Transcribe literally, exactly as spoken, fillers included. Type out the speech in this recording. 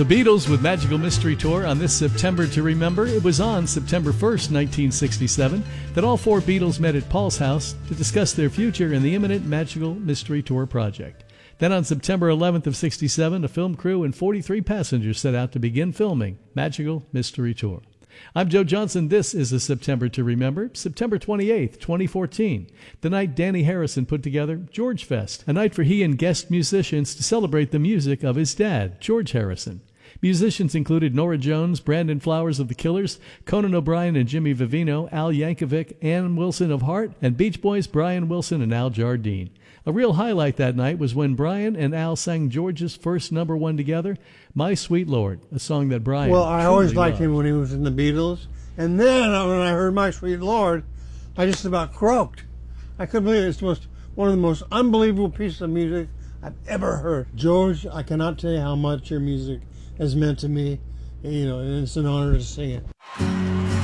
The Beatles with Magical Mystery Tour on this September to Remember. It was on September first, nineteen sixty-seven, that all four Beatles met at Paul's house to discuss their future in the imminent Magical Mystery Tour project. Then on September eleventh of sixty-seven, a film crew and forty-three passengers set out to begin filming Magical Mystery Tour. I'm Joe Johnson. This is a September to Remember, September twenty-eighth, twenty fourteen, the night Danny Harrison put together George Fest, a night for he and guest musicians to celebrate the music of his dad, George Harrison. Musicians included Norah Jones, Brandon Flowers of the Killers, Conan O'Brien and Jimmy Vivino, Al Yankovic, Ann Wilson of Heart, and Beach Boys Brian Wilson and Al Jardine. A real highlight that night was when Brian and Al sang George's first number one together, My Sweet Lord, a song that Brian Well, I always liked loved. him when he was in the Beatles. And then uh, when I heard My Sweet Lord, I just about croaked. I couldn't believe it. It's the most, one of the most unbelievable pieces of music I've ever heard. George, I cannot tell you how much your music has meant to me, you know, and it's an honor to sing it.